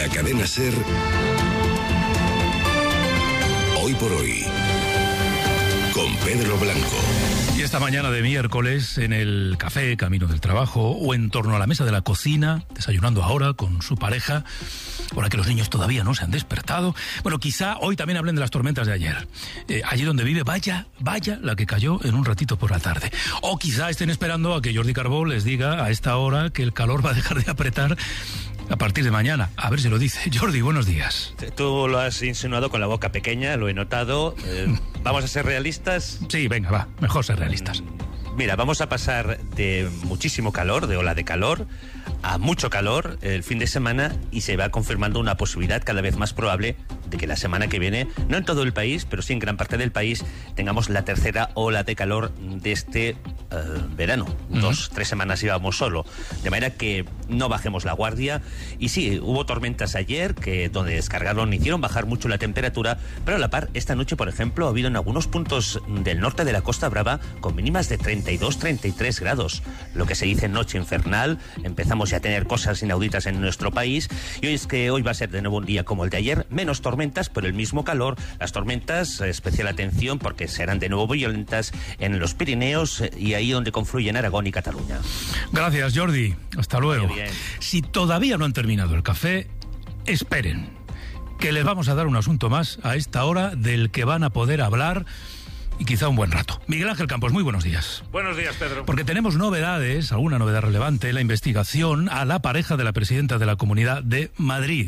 la cadena SER, Hoy por Hoy, con Pedro Blanco. Y esta mañana de miércoles, en el café, camino del trabajo, o en torno a la mesa de la cocina, desayunando ahora con su pareja, ahora que los niños todavía no se han despertado. Bueno, quizá hoy también hablen de las tormentas de ayer. Allí donde vive, vaya la que cayó en un ratito por la tarde. O quizá estén esperando a que Jordi Carbó les diga a esta hora que el calor va a dejar de apretar a partir de mañana. A ver si lo dice. Jordi, buenos días. Tú lo has insinuado con la boca pequeña, lo he notado. ¿Vamos a ser realistas? Sí, venga, va. Mejor ser realistas. Mira, vamos a pasar de muchísimo calor, de ola de calor, a mucho calor el fin de semana, y se va confirmando una posibilidad cada vez más probable de que la semana que viene, no en todo el país, pero sí en gran parte del país, tengamos la tercera ola de calor de este verano. 2-3 semanas íbamos solo. De manera que no bajemos la guardia. Y sí, hubo tormentas ayer que donde descargaron, hicieron bajar mucho la temperatura, pero a la par, esta noche, por ejemplo, ha habido en algunos puntos del norte de la Costa Brava con mínimas de 32-33 grados. Lo que se dice noche infernal. Empezamos ya a tener cosas inauditas en nuestro país. Y hoy va a ser de nuevo un día como el de ayer. Menos tormentas, pero el mismo calor. Las tormentas, especial atención, porque serán de nuevo violentas en los Pirineos y ahí donde confluyen Aragón y Cataluña. Gracias, Jordi. Hasta luego. Bien. Si todavía no han terminado el café, esperen, que les vamos a dar un asunto más a esta hora del que van a poder hablar y quizá un buen rato. Miguel Ángel Campos, muy buenos días. Buenos días, Pedro. Porque tenemos novedades, alguna novedad relevante, la investigación a la pareja de la presidenta de la Comunidad de Madrid.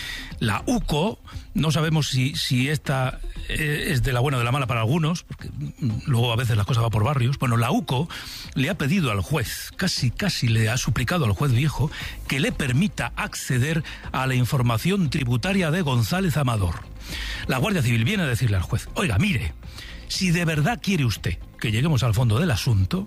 La UCO, no sabemos si esta es de la buena o de la mala para algunos, porque luego a veces las cosas van por barrios. Bueno, la UCO le ha pedido al juez, casi le ha suplicado al juez viejo, que le permita acceder a la información tributaria de González Amador. La Guardia Civil viene a decirle al juez: oiga, mire, si de verdad quiere usted que lleguemos al fondo del asunto,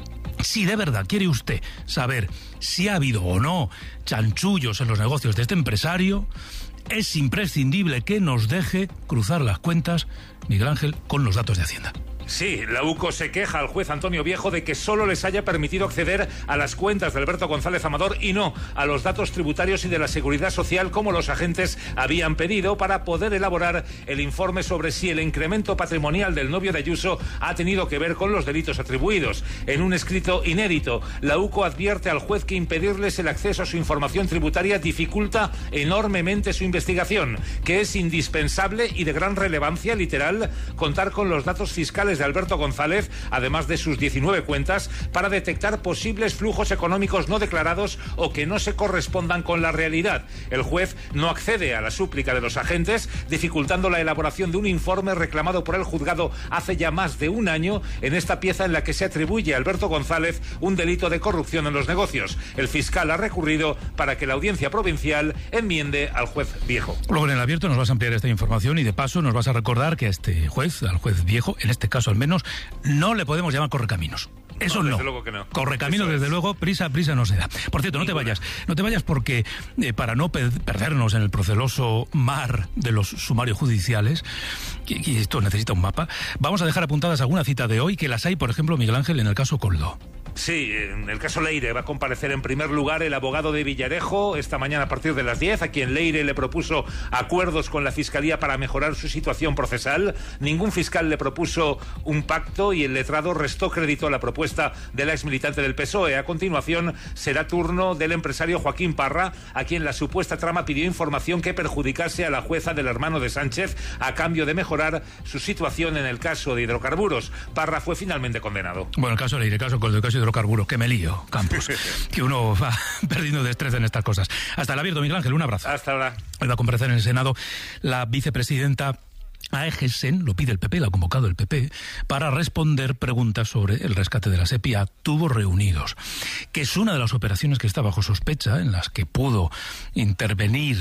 si de verdad quiere usted saber si ha habido o no chanchullos en los negocios de este empresario, es imprescindible que nos deje cruzar las cuentas, Miguel Ángel, con los datos de Hacienda. Sí, la UCO se queja al juez Antonio Viejo de que solo les haya permitido acceder a las cuentas de Alberto González Amador y no a los datos tributarios y de la Seguridad Social como los agentes habían pedido para poder elaborar el informe sobre si el incremento patrimonial del novio de Ayuso ha tenido que ver con los delitos atribuidos. En un escrito inédito, la UCO advierte al juez que impedirles el acceso a su información tributaria dificulta enormemente su investigación, que es indispensable y de gran relevancia, literal, contar con los datos fiscales de Alberto González, además de sus 19 cuentas, para detectar posibles flujos económicos no declarados o que no se correspondan con la realidad. El juez no accede a la súplica de los agentes, dificultando la elaboración de un informe reclamado por el juzgado hace ya más de un año en esta pieza en la que se atribuye a Alberto González un delito de corrupción en los negocios. El fiscal ha recurrido para que la audiencia provincial enmiende al juez Viejo. Luego en el abierto nos vas a ampliar esta información y de paso nos vas a recordar que a este juez, al juez Viejo, en este caso al menos, no le podemos llamar correcaminos. Eso no. Desde luego que no. Correcaminos, desde luego, prisa no se da. Por cierto, no te vayas porque para no perdernos en el proceloso mar de los sumarios judiciales, y esto necesita un mapa, vamos a dejar apuntadas alguna cita de hoy, que las hay, por ejemplo, Miguel Ángel, en el caso Koldo. Sí, en el caso Leire va a comparecer en primer lugar el abogado de Villarejo esta mañana a partir de las 10, a quien Leire le propuso acuerdos con la Fiscalía para mejorar su situación procesal. Ningún fiscal le propuso un pacto y el letrado restó crédito a la propuesta de la exmilitante del PSOE. A continuación será turno del empresario Joaquín Parra, a quien la supuesta trama pidió información que perjudicase a la jueza del hermano de Sánchez a cambio de mejorar su situación en el caso de hidrocarburos. Parra fue finalmente condenado. Bueno, el caso Leire, el caso Koldo, el caso hidrocarburos, que me lío, Campos, que uno va perdiendo destreza en estas cosas. Hasta el abierto, Miguel Ángel, un abrazo. Hasta ahora. Hoy va a comparecer en el Senado la vicepresidenta Aegesen, lo pide el PP, lo ha convocado el PP, para responder preguntas sobre el rescate de la SEPI a tubos reunidos, que es una de las operaciones que está bajo sospecha, en las que pudo intervenir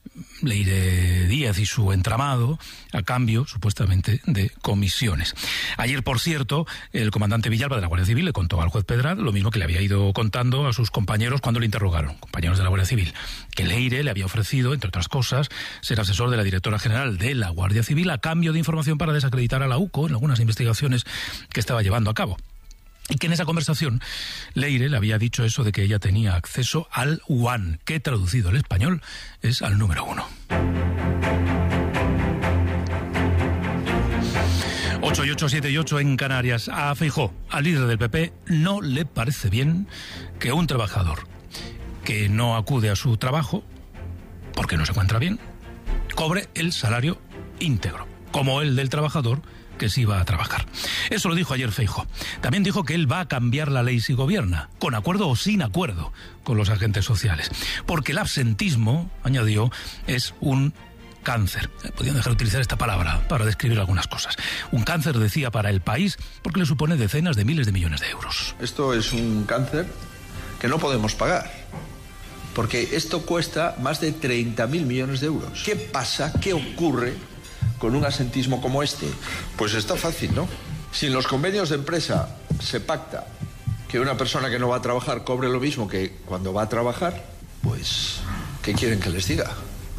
Leire Díaz y su entramado a cambio, supuestamente, de comisiones. Ayer, por cierto, el comandante Villalba de la Guardia Civil le contó al juez Pedral lo mismo que le había ido contando a sus compañeros cuando le interrogaron, compañeros de la Guardia Civil, que Leire le había ofrecido, entre otras cosas, ser asesor de la directora general de la Guardia Civil a cambio de información para desacreditar a la UCO en algunas investigaciones que estaba llevando a cabo. Y que en esa conversación Leire le había dicho eso de que ella tenía acceso al One, que traducido al español es al número 1. 8 y 8, 7 y 8 en Canarias. A Feijóo, al líder del PP, no le parece bien que un trabajador que no acude a su trabajo, porque no se encuentra bien, cobre el salario íntegro, como el del trabajador que sí va a trabajar. Eso lo dijo ayer Feijóo. También dijo que él va a cambiar la ley si gobierna, con acuerdo o sin acuerdo con los agentes sociales. Porque el absentismo, añadió, es un cáncer. Podrían dejar de utilizar esta palabra para describir algunas cosas. Un cáncer, decía, para el país, porque le supone decenas de miles de millones de euros. Esto es un cáncer que no podemos pagar, porque esto cuesta más de 30.000 millones de euros. ¿Qué pasa? ¿Qué ocurre con un absentismo como este? Pues está fácil, ¿no? Si en los convenios de empresa se pacta que una persona que no va a trabajar cobre lo mismo que cuando va a trabajar, pues, ¿qué quieren que les diga?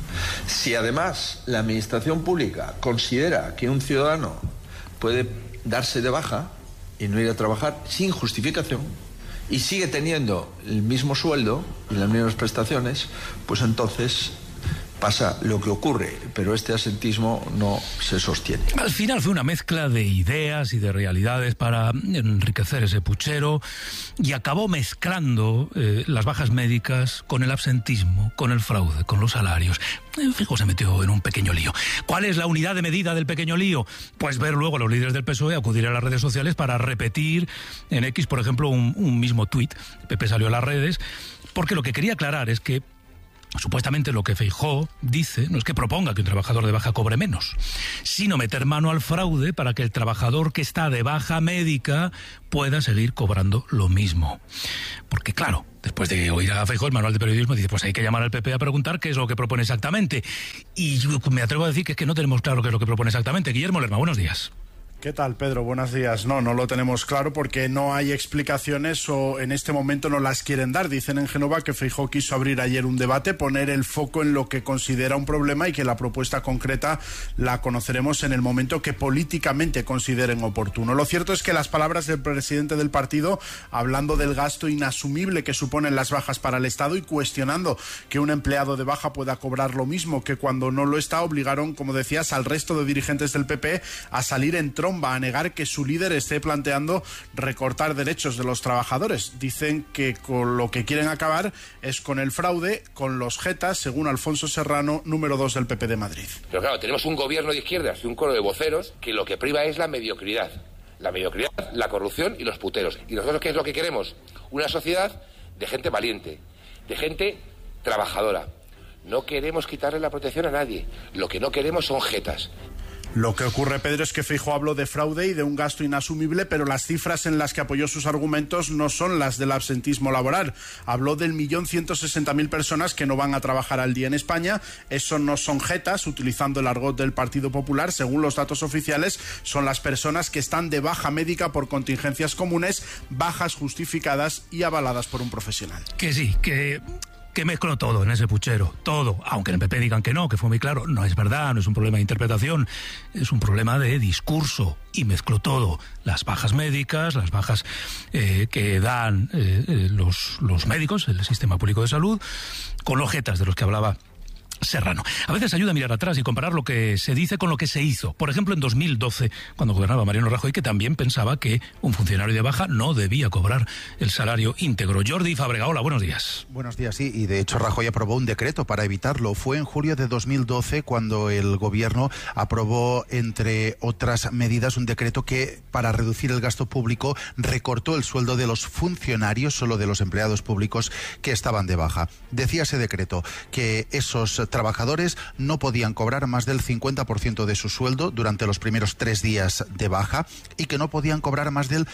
Si además la administración pública considera que un ciudadano puede darse de baja y no ir a trabajar sin justificación y sigue teniendo el mismo sueldo y las mismas prestaciones, pues entonces pasa lo que ocurre, pero este absentismo no se sostiene. Al final fue una mezcla de ideas y de realidades para enriquecer ese puchero y acabó mezclando las bajas médicas con el absentismo, con el fraude, con los salarios. Feijóo se metió en un pequeño lío. ¿Cuál es la unidad de medida del pequeño lío? Pues ver luego a los líderes del PSOE acudir a las redes sociales para repetir en X, por ejemplo, un mismo tuit. El PP salió a las redes porque lo que quería aclarar es que supuestamente lo que Feijóo dice no es que proponga que un trabajador de baja cobre menos, sino meter mano al fraude para que el trabajador que está de baja médica pueda seguir cobrando lo mismo. Porque claro, después de oír a Feijóo, el manual de periodismo dice, pues hay que llamar al PP a preguntar qué es lo que propone exactamente. Y yo me atrevo a decir que es que no tenemos claro qué es lo que propone exactamente. Guillermo Lerma, buenos días. ¿Qué tal, Pedro? Buenos días. No lo tenemos claro porque no hay explicaciones o en este momento no las quieren dar. Dicen en Génova que Feijóo quiso abrir ayer un debate, poner el foco en lo que considera un problema y que la propuesta concreta la conoceremos en el momento que políticamente consideren oportuno. Lo cierto es que las palabras del presidente del partido, hablando del gasto inasumible que suponen las bajas para el Estado y cuestionando que un empleado de baja pueda cobrar lo mismo que cuando no lo está, obligaron, como decías, al resto de dirigentes del PP a salir en tromba, a negar que su líder esté planteando recortar derechos de los trabajadores. Dicen que con lo que quieren acabar es con el fraude, con los jetas, según Alfonso Serrano, número 2 del PP de Madrid. Pero claro, tenemos un gobierno de izquierdas y un coro de voceros que lo que priva es la mediocridad. La mediocridad, la corrupción y los puteros. ¿Y nosotros qué es lo que queremos? Una sociedad de gente valiente, de gente trabajadora. No queremos quitarle la protección a nadie. Lo que no queremos son jetas. Lo que ocurre, Pedro, es que Feijóo habló de fraude y de un gasto inasumible, pero las cifras en las que apoyó sus argumentos no son las del absentismo laboral. Habló del 1.160.000 personas que no van a trabajar al día en España. Eso no son jetas, utilizando el argot del Partido Popular. Según los datos oficiales, son las personas que están de baja médica por contingencias comunes, bajas justificadas y avaladas por un profesional. Que sí, que mezcló todo en ese puchero, todo, aunque en el PP digan que no, que fue muy claro, no es verdad, no es un problema de interpretación, es un problema de discurso, y mezcló todo, las bajas médicas, las bajas que dan los médicos, el sistema público de salud, con los jetas de los que hablaba Serrano. A veces ayuda a mirar atrás y comparar lo que se dice con lo que se hizo. Por ejemplo, en 2012, cuando gobernaba Mariano Rajoy, que también pensaba que un funcionario de baja no debía cobrar el salario íntegro. Jordi Fábrega, hola, buenos días. Buenos días, sí, y de hecho Rajoy aprobó un decreto para evitarlo. Fue en julio de 2012 cuando el gobierno aprobó, entre otras medidas, un decreto que, para reducir el gasto público, recortó el sueldo de los funcionarios, solo de los empleados públicos que estaban de baja. Decía ese decreto que esos trabajadores no podían cobrar más del 50% de su sueldo durante los primeros 3 días de baja y que no podían cobrar más del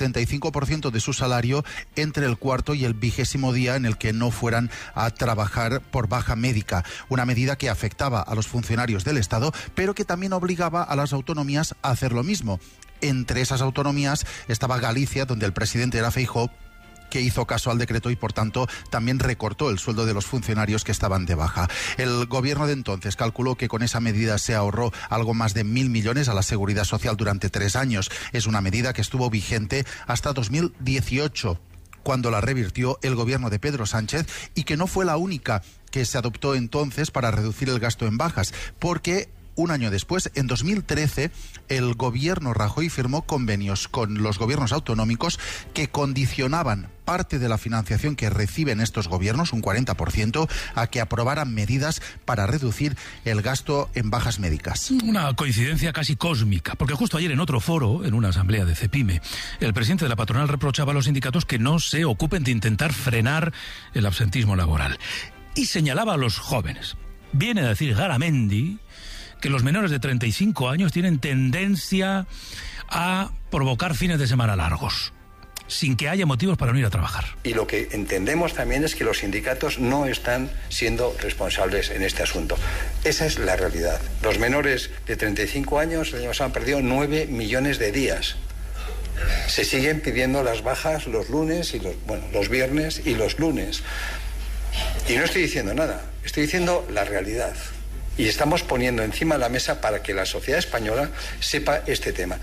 75% de su salario entre el cuarto y el 20º día en el que no fueran a trabajar por baja médica. Una medida que afectaba a los funcionarios del Estado, pero que también obligaba a las autonomías a hacer lo mismo. Entre esas autonomías estaba Galicia, donde el presidente era Feijóo, que hizo caso al decreto y por tanto también recortó el sueldo de los funcionarios que estaban de baja. El gobierno de entonces calculó que con esa medida se ahorró algo más de 1.000 millones a la Seguridad Social durante 3 años. Es una medida que estuvo vigente hasta 2018, cuando la revirtió el gobierno de Pedro Sánchez, y que no fue la única que se adoptó entonces para reducir el gasto en bajas, porque un año después, en 2013, el gobierno Rajoy firmó convenios con los gobiernos autonómicos que condicionaban parte de la financiación que reciben estos gobiernos, un 40%, a que aprobaran medidas para reducir el gasto en bajas médicas. Una coincidencia casi cósmica, porque justo ayer en otro foro, en una asamblea de CEPIME, el presidente de la patronal reprochaba a los sindicatos que no se ocupen de intentar frenar el absentismo laboral. Y señalaba a los jóvenes. Viene a decir Garamendi que los menores de 35 años tienen tendencia a provocar fines de semana largos, sin que haya motivos para no ir a trabajar. Y lo que entendemos también es que los sindicatos no están siendo responsables en este asunto. Esa es la realidad. Los menores de 35 años el año pasado han perdido 9 millones de días. Se siguen pidiendo las bajas los lunes y los viernes y los lunes. Y no estoy diciendo nada, estoy diciendo la realidad. Y estamos poniendo encima de la mesa para que la sociedad española sepa este tema.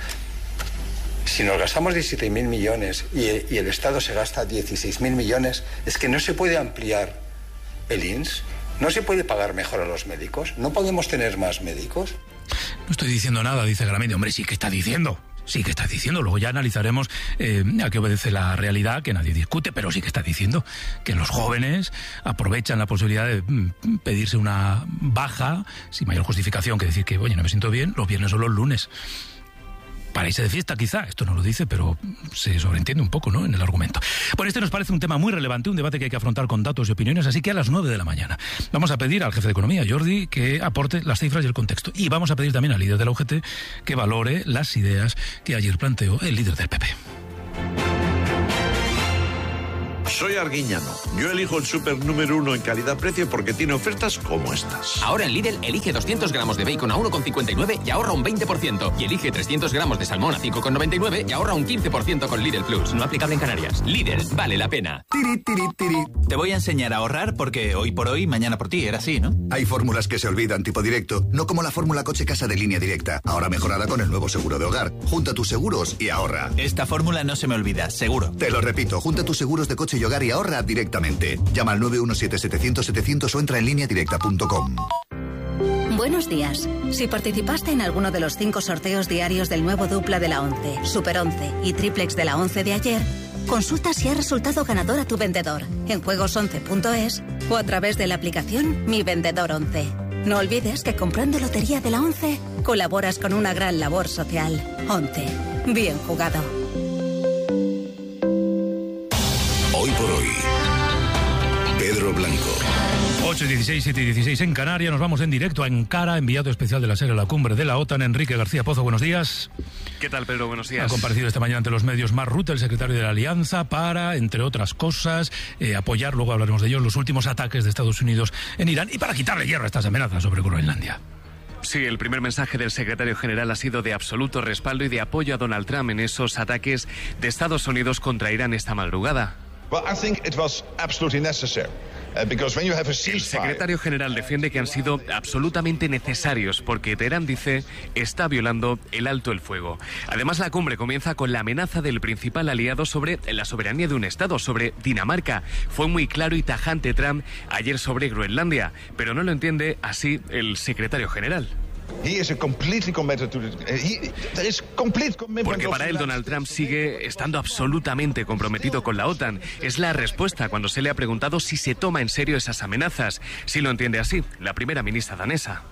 Si nos gastamos 17.000 millones y el Estado se gasta 16.000 millones, es que no se puede ampliar el INS, no se puede pagar mejor a los médicos, no podemos tener más médicos. No estoy diciendo nada, dice Garamendi. Hombre, sí que está diciendo. Sí que está diciendo, luego ya analizaremos a qué obedece la realidad, que nadie discute, pero sí que está diciendo que los jóvenes aprovechan la posibilidad de pedirse una baja sin mayor justificación que decir que, oye, no me siento bien, los viernes o los lunes. Para irse de fiesta, quizá. Esto no lo dice, pero se sobreentiende un poco, ¿no?, en el argumento. Bueno, este nos parece un tema muy relevante, un debate que hay que afrontar con datos y opiniones, así que a las 9 de la mañana vamos a pedir al jefe de Economía, Jordi, que aporte las cifras y el contexto. Y vamos a pedir también al líder de la UGT que valore las ideas que ayer planteó el líder del PP. Soy Arguiñano. Yo elijo el súper número 1 en calidad-precio porque tiene ofertas como estas. Ahora en Lidl elige 200 gramos de bacon a 1,59 y ahorra un 20%. Y elige 300 gramos de salmón a 5,99 y ahorra un 15% con Lidl Plus. No aplicable en Canarias. Lidl, vale la pena. Tiri, tiri, tiri. Te voy a enseñar a ahorrar porque hoy por hoy, mañana por ti. Era así, ¿no? Hay fórmulas que se olvidan tipo directo, no como la fórmula coche-casa de Línea Directa. Ahora mejorada con el nuevo seguro de hogar. Junta tus seguros y ahorra. Esta fórmula no se me olvida, seguro. Te lo repito, junta tus seguros de coche y hogar y ahorra directamente. Llama al 917-700-700 o entra en lineadirecta.com. Buenos días. Si participaste en alguno de los 5 sorteos diarios del nuevo dupla de la 11, Super 11 y triplex de la 11 de ayer, consulta si ha resultado ganador a tu vendedor en juegos11.es o a través de la aplicación Mi Vendedor 11. No olvides que comprando Lotería de la 11 colaboras con una gran labor social. 11. Bien jugado. Hoy por hoy, Pedro Blanco. 8:16, 7:16 en Canarias. Nos vamos en directo a Ankara, enviado especial de la serie La Cumbre de la OTAN, Enrique García Pozo. Buenos días. ¿Qué tal, Pedro? Buenos días. Ha comparecido esta mañana ante los medios Mark Rutte, el secretario de la Alianza, para, entre otras cosas, apoyar, luego hablaremos de ellos, los últimos ataques de Estados Unidos en Irán y para quitarle hierro a estas amenazas sobre Groenlandia. Sí, el primer mensaje del secretario general ha sido de absoluto respaldo y de apoyo a Donald Trump en esos ataques de Estados Unidos contra Irán esta madrugada. El secretario general defiende que han sido absolutamente necesarios porque Teherán, dice, está violando el alto el fuego. Además, la cumbre comienza con la amenaza del principal aliado sobre la soberanía de un Estado, sobre Dinamarca. Fue muy claro y tajante Trump ayer sobre Groenlandia, pero no lo entiende así el secretario general. Porque para él Donald Trump sigue estando absolutamente comprometido con la OTAN. Es la respuesta cuando se le ha preguntado si se toma en serio esas amenazas. Si lo entiende así, la primera ministra danesa.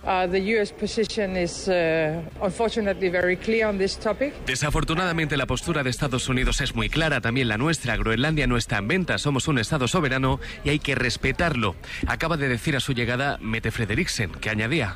Desafortunadamente la postura de Estados Unidos es muy clara, también la nuestra. Groenlandia no está en venta, somos un Estado soberano y hay que respetarlo. Acaba de decir a su llegada Mette Frederiksen, que añadía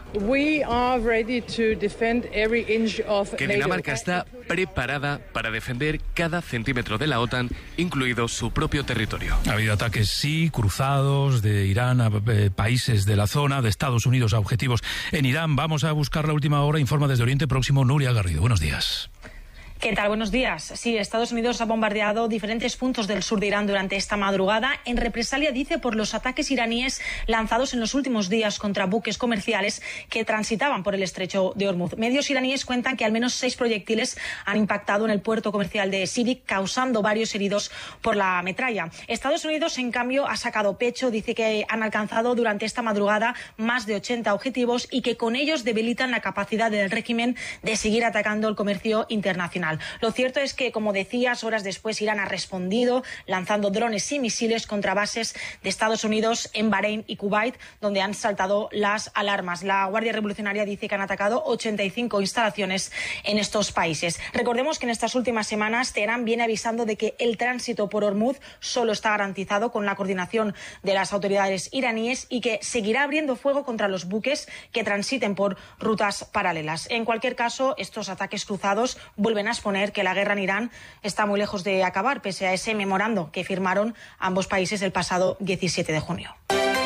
que Dinamarca está preparada para defender cada centímetro de la OTAN, incluido su propio territorio. Ha habido ataques, sí, cruzados de Irán a países de la zona, de Estados Unidos a objetivos en Irán. Vamos a buscar la última hora. Informa desde Oriente Próximo Nuria Garrido. Buenos días. ¿Qué tal? Buenos días. Sí, Estados Unidos ha bombardeado diferentes puntos del sur de Irán durante esta madrugada en represalia, dice, por los ataques iraníes lanzados en los últimos días contra buques comerciales que transitaban por el estrecho de Hormuz. Medios iraníes cuentan que al menos 6 proyectiles han impactado en el puerto comercial de Sirik, causando varios heridos por la metralla. Estados Unidos, en cambio, ha sacado pecho, dice que han alcanzado durante esta madrugada más de 80 objetivos y que con ellos debilitan la capacidad del régimen de seguir atacando el comercio internacional. Lo cierto es que, como decías, horas después Irán ha respondido lanzando drones y misiles contra bases de Estados Unidos en Bahrein y Kuwait, donde han saltado las alarmas. La Guardia Revolucionaria dice que han atacado 85 instalaciones en estos países. Recordemos que en estas últimas semanas Teherán viene avisando de que el tránsito por Hormuz solo está garantizado con la coordinación de las autoridades iraníes y que seguirá abriendo fuego contra los buques que transiten por rutas paralelas. En cualquier caso, estos ataques cruzados vuelven a exponer que la guerra en Irán está muy lejos de acabar, pese a ese memorando que firmaron ambos países el pasado 17 de junio.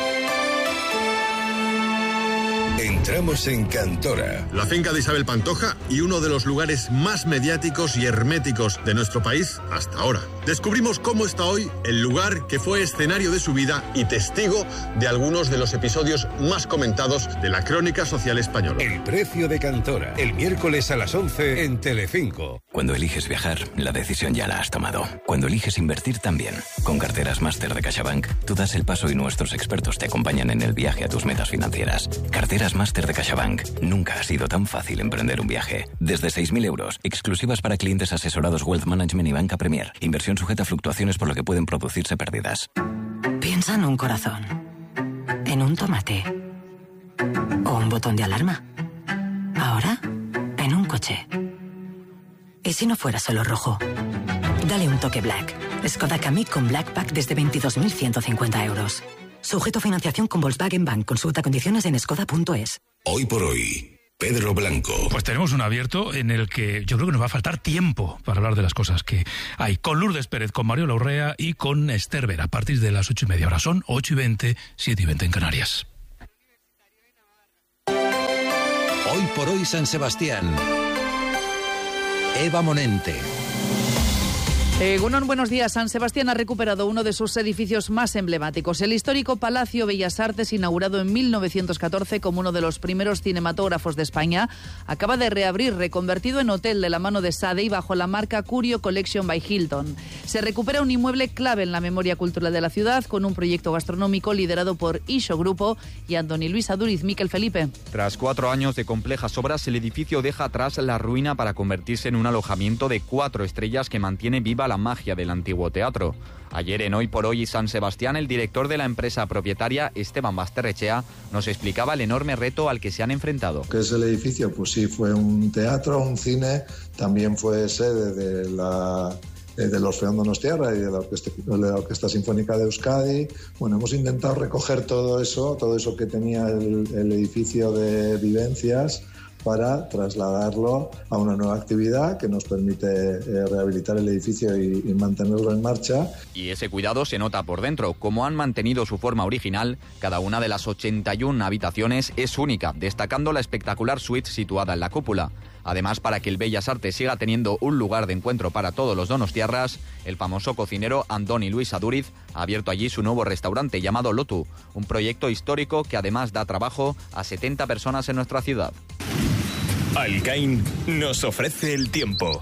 Entramos en Cantora. La finca de Isabel Pantoja y uno de los lugares más mediáticos y herméticos de nuestro país hasta ahora. Descubrimos cómo está hoy el lugar que fue escenario de su vida y testigo de algunos de los episodios más comentados de la crónica social española. El precio de Cantora, el miércoles a las 11 en Telecinco. Cuando eliges viajar, la decisión ya la has tomado. Cuando eliges invertir también. Con Carteras Máster de CaixaBank, tú das el paso y nuestros expertos te acompañan en el viaje a tus metas financieras. Carteras Máster de CaixaBank. Nunca ha sido tan fácil emprender un viaje. Desde 6.000 euros, exclusivas para clientes asesorados Wealth Management y Banca Premier. Inversión sujeta a fluctuaciones por lo que pueden producirse pérdidas. Piensa en un corazón, en un tomate o un botón de alarma. Ahora, en un coche. ¿Y si no fuera solo rojo? Dale un toque Black. Skoda Kamiq con Black Pack desde 22.150 euros. Sujeto a financiación con Volkswagen Bank. Consulta condiciones en skoda.es. Hoy por hoy, Pedro Blanco. Pues tenemos un abierto en el que yo creo que nos va a faltar tiempo para hablar de las cosas que hay. Con Lourdes Pérez, con Mariola Urrea y con Esther Vera, a partir de las 8:30. Ahora son 8:20, 7:20 en Canarias. Hoy por hoy San Sebastián. Eva Monente. Gunón, buenos días. San Sebastián ha recuperado uno de sus edificios más emblemáticos, el histórico Palacio Bellas Artes, inaugurado en 1914 como uno de los primeros cinematógrafos de España. Acaba de reabrir, reconvertido en hotel de la mano de Sade y bajo la marca Curio Collection by Hilton. Se recupera un inmueble clave en la memoria cultural de la ciudad, con un proyecto gastronómico liderado por Isho Grupo y Andoni Luis Aduriz. Miquel Felipe. Tras 4 años de complejas obras, el edificio deja atrás la ruina para convertirse en un alojamiento de 4 estrellas que mantiene viva la magia del antiguo teatro. Ayer en Hoy por Hoy San Sebastián, el director de la empresa propietaria, Esteban Basterrechea, nos explicaba el enorme reto al que se han enfrentado. ¿Qué es el edificio? Pues sí, fue un teatro, un cine, también fue sede de del Orfeón Donostiarra y de la Orquesta Sinfónica de Euskadi. Bueno, hemos intentado recoger todo eso que tenía el edificio de vivencias, para trasladarlo a una nueva actividad que nos permite rehabilitar el edificio y mantenerlo en marcha. Y ese cuidado se nota por dentro. Como han mantenido su forma original, cada una de las 81 habitaciones es única, destacando la espectacular suite situada en la cúpula. Además, para que el Bellas Artes siga teniendo un lugar de encuentro para todos los donostiarras, el famoso cocinero Andoni Luis Aduriz ha abierto allí su nuevo restaurante llamado Lotu, un proyecto histórico que además da trabajo a 70 personas en nuestra ciudad. Alcain nos ofrece el tiempo.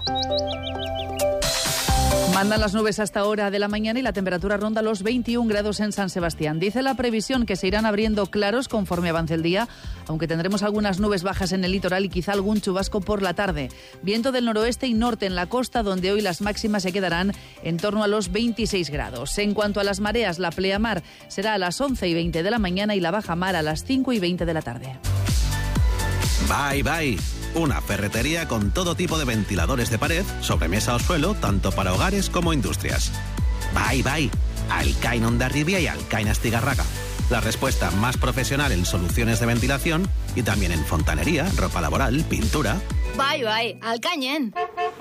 Mandan las nubes hasta hora de la mañana y la temperatura ronda los 21 grados en San Sebastián. Dice la previsión que se irán abriendo claros conforme avance el día, aunque tendremos algunas nubes bajas en el litoral y quizá algún chubasco por la tarde. Viento del noroeste y norte en la costa, donde hoy las máximas se quedarán en torno a los 26 grados. En cuanto a las mareas, la pleamar será a las 11:20 de la mañana y la bajamar a las 5:20 de la tarde. Bye Bye, una ferretería con todo tipo de ventiladores de pared, sobremesa o suelo, tanto para hogares como industrias. Bye Bye, Alcain Hondarribia y Alcain Astigarraga. La respuesta más profesional en soluciones de ventilación y también en fontanería, ropa laboral, pintura. Bye Bye, Alcañen.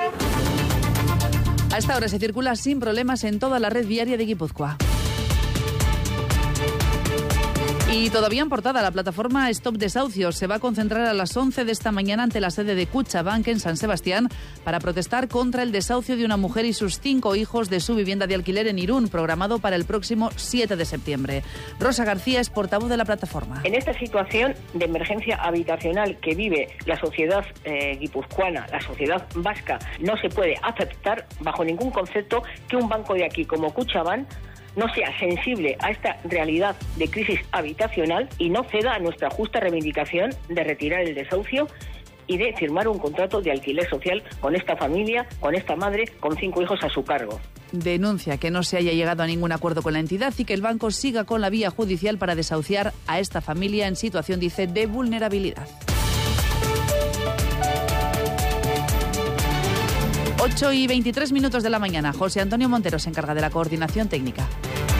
A esta hora se circula sin problemas en toda la red viaria de Guipúzcoa. Y todavía en portada, la plataforma Stop Desahucios se va a concentrar a las 11 de esta mañana ante la sede de Cuchabank en San Sebastián para protestar contra el desahucio de una mujer y sus 5 hijos de su vivienda de alquiler en Irún, programado para el próximo 7 de septiembre. Rosa García es portavoz de la plataforma. En esta situación de emergencia habitacional que vive la sociedad guipuzcoana, la sociedad vasca, no se puede aceptar bajo ningún concepto que un banco de aquí como Cuchabank no sea sensible a esta realidad de crisis habitacional y no ceda a nuestra justa reivindicación de retirar el desahucio y de firmar un contrato de alquiler social con esta familia, con esta madre, con 5 hijos a su cargo. Denuncia que no se haya llegado a ningún acuerdo con la entidad y que el banco siga con la vía judicial para desahuciar a esta familia en situación, dice, de vulnerabilidad. 8:23 de la mañana. José Antonio Montero se encarga de la coordinación técnica.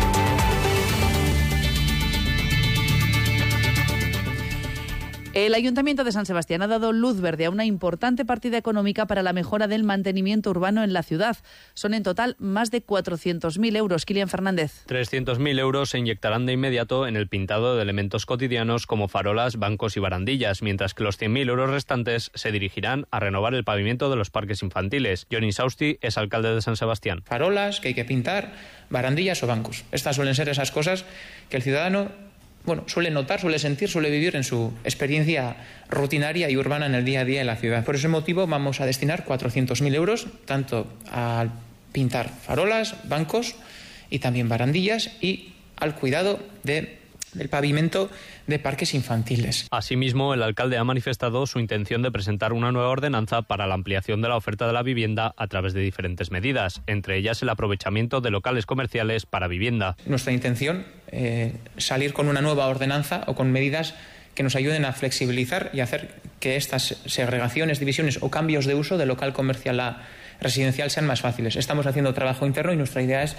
El Ayuntamiento de San Sebastián ha dado luz verde a una importante partida económica para la mejora del mantenimiento urbano en la ciudad. Son en total más de 400.000 euros. Kilian Fernández. 300.000 euros se inyectarán de inmediato en el pintado de elementos cotidianos como farolas, bancos y barandillas, mientras que los 100.000 euros restantes se dirigirán a renovar el pavimento de los parques infantiles. Johnny Sausti es alcalde de San Sebastián. Farolas que hay que pintar, barandillas o bancos. Estas suelen ser esas cosas que el ciudadano suele notar, suele sentir, suele vivir en su experiencia rutinaria y urbana en el día a día de la ciudad. Por ese motivo vamos a destinar 400.000 euros tanto a pintar farolas, bancos y también barandillas y al cuidado del pavimento de parques infantiles. Asimismo, el alcalde ha manifestado su intención de presentar una nueva ordenanza para la ampliación de la oferta de la vivienda a través de diferentes medidas, entre ellas el aprovechamiento de locales comerciales para vivienda. Nuestra intención salir con una nueva ordenanza o con medidas que nos ayuden a flexibilizar y hacer que estas segregaciones, divisiones o cambios de uso de local comercial a residencial sean más fáciles. Estamos haciendo trabajo interno y nuestra idea es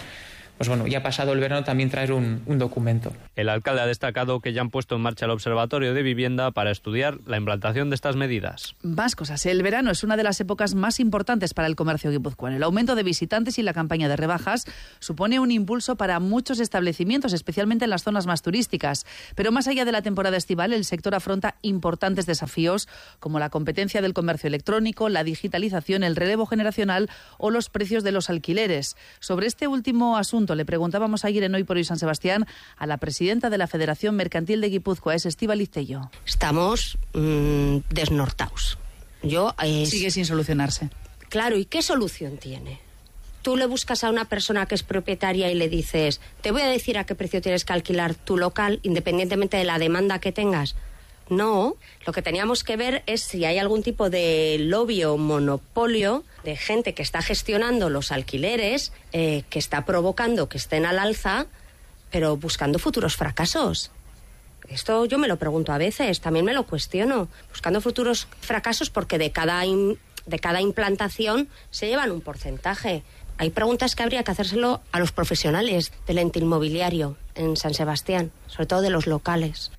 ya pasado el verano también traer un documento. El alcalde ha destacado que ya han puesto en marcha el Observatorio de Vivienda para estudiar la implantación de estas medidas. Más cosas. El verano es una de las épocas más importantes para el comercio guipuzcoano. El aumento de visitantes y la campaña de rebajas supone un impulso para muchos establecimientos, especialmente en las zonas más turísticas. Pero más allá de la temporada estival, el sector afronta importantes desafíos como la competencia del comercio electrónico, la digitalización, el relevo generacional o los precios de los alquileres. Sobre este último asunto le preguntábamos ayer en Hoy por Hoy San Sebastián a la presidenta de la Federación Mercantil de Guipúzcoa, es Estíbaliz Tello. Estamos desnortados. Sigue sin solucionarse. Claro, ¿y qué solución tiene? Tú le buscas a una persona que es propietaria y le dices, te voy a decir a qué precio tienes que alquilar tu local, independientemente de la demanda que tengas. No, lo que teníamos que ver es si hay algún tipo de lobby o monopolio de gente que está gestionando los alquileres, que está provocando que estén al alza, pero buscando futuros fracasos. Esto yo me lo pregunto a veces, también me lo cuestiono. Buscando futuros fracasos porque de cada implantación se llevan un porcentaje. Hay preguntas que habría que hacérselo a los profesionales del ente inmobiliario en San Sebastián, sobre todo de los locales.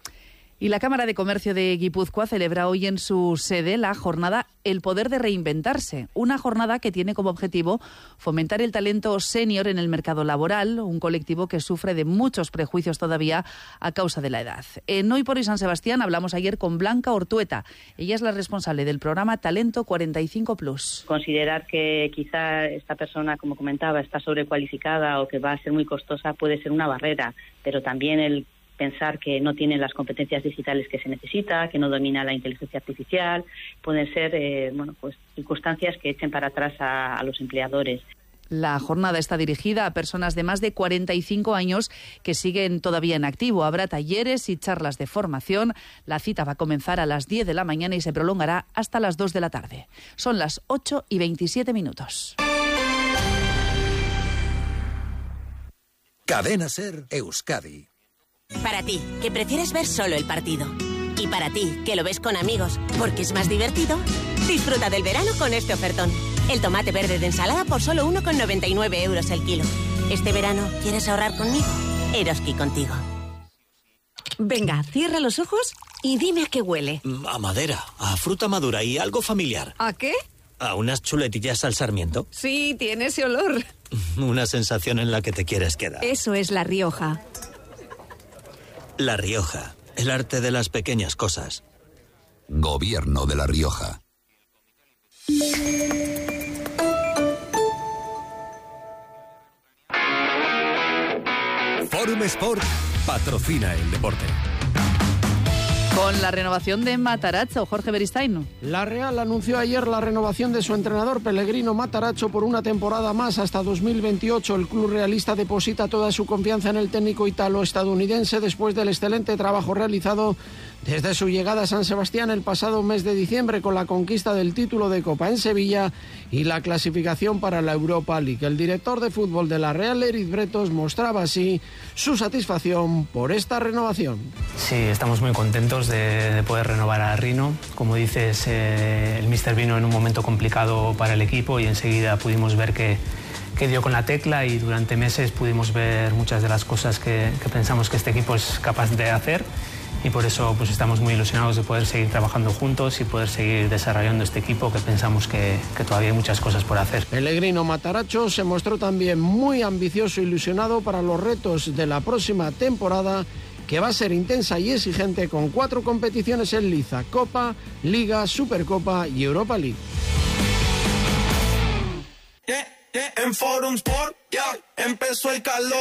Y la Cámara de Comercio de Guipúzcoa celebra hoy en su sede la jornada El Poder de Reinventarse, una jornada que tiene como objetivo fomentar el talento senior en el mercado laboral, un colectivo que sufre de muchos prejuicios todavía a causa de la edad. En Hoy por Hoy San Sebastián hablamos ayer con Blanca Ortueta. Ella es la responsable del programa Talento 45+. Considerar que quizá esta persona, como comentaba, está sobrecualificada o que va a ser muy costosa puede ser una barrera, pero también el pensar que no tiene las competencias digitales que se necesita, que no domina la inteligencia artificial, pueden ser circunstancias que echen para atrás a los empleadores. La jornada está dirigida a personas de más de 45 años que siguen todavía en activo. Habrá talleres y charlas de formación. La cita va a comenzar a las 10 de la mañana y se prolongará hasta las 2 de la tarde. Son las 8:27. Cadena Ser Euskadi. Para ti, que prefieres ver solo el partido. Y para ti, que lo ves con amigos, porque es más divertido, disfruta del verano con este ofertón. El tomate verde de ensalada por solo 1,99 euros el kilo. Este verano, ¿quieres ahorrar conmigo? Eroski contigo. Venga, cierra los ojos y dime a qué huele. A madera, a fruta madura y algo familiar. ¿A qué? ¿A unas chuletillas al sarmiento? Sí, tiene ese olor. Una sensación en la que te quieres quedar. Eso es La Rioja. La Rioja, el arte de las pequeñas cosas. Gobierno de La Rioja. Forum Sport patrocina el deporte. Con la renovación de Matarazzo, Jorge Beristain. La Real anunció ayer la renovación de su entrenador Pellegrino Matarazzo por una temporada más hasta 2028. El club realista deposita toda su confianza en el técnico italo-estadounidense después del excelente trabajo realizado desde su llegada a San Sebastián el pasado mes de diciembre con la conquista del título de Copa en Sevilla y la clasificación para la Europa League. El director de fútbol de la Real, Eric Bretos, mostraba así su satisfacción por esta renovación. Sí, estamos muy contentos de poder renovar a Rino. Como dices, el míster vino en un momento complicado para el equipo y enseguida pudimos ver que dio con la tecla y durante meses pudimos ver muchas de las cosas que pensamos que este equipo es capaz de hacer. Y por eso pues estamos muy ilusionados de poder seguir trabajando juntos y poder seguir desarrollando este equipo que pensamos que todavía hay muchas cosas por hacer. Pellegrino Matarazzo se mostró también muy ambicioso e ilusionado para los retos de la próxima temporada, que va a ser intensa y exigente con 4 competiciones en liza: Copa, Liga, Supercopa y Europa League. En Forum Sport, empezó el calor.